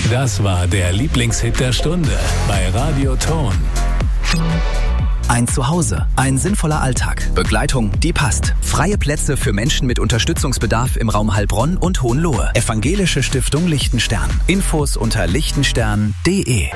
Das war der Lieblingshit der Stunde bei Radio Ton. Ein Zuhause, ein sinnvoller Alltag, Begleitung, die passt. Freie Plätze für Menschen mit Unterstützungsbedarf im Raum Heilbronn und Hohenlohe. Evangelische Stiftung Lichtenstern. Infos unter lichtenstern.de.